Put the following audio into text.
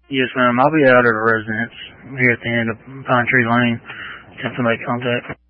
Yes, ma'am. I'll be out at a residence here at the end of Pine Tree Lane. Have to make contact.